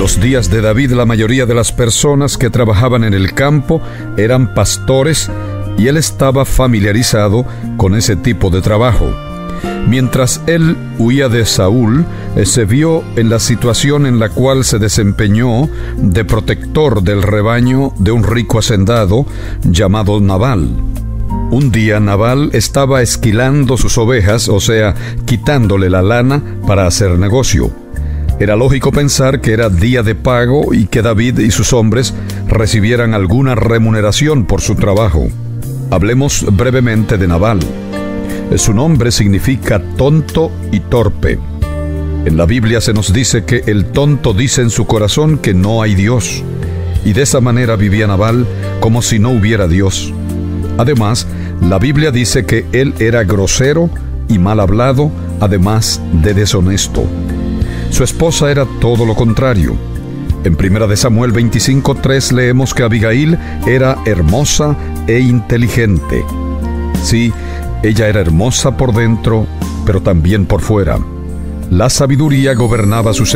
los días de David, la mayoría de las personas que trabajaban en el campo eran pastores y él estaba familiarizado con ese tipo de trabajo. Mientras él huía de Saúl, se vio en la situación en la cual se desempeñó de protector del rebaño de un rico hacendado llamado Nabal. Un día Nabal estaba esquilando sus ovejas, o sea, quitándole la lana para hacer negocio. Era lógico pensar que era día de pago y que David y sus hombres recibieran alguna remuneración por su trabajo. Hablemos brevemente de Nabal. Su nombre significa tonto y torpe. En la Biblia se nos dice que el tonto dice en su corazón que no hay Dios, y de esa manera vivía Nabal como si no hubiera Dios. Además, la Biblia dice que él era grosero y mal hablado, además de deshonesto. Su esposa era todo lo contrario. En 1 Samuel 25:3 leemos que Abigail era hermosa e inteligente. Sí, ella era hermosa por dentro, pero también por fuera. La sabiduría gobernaba sus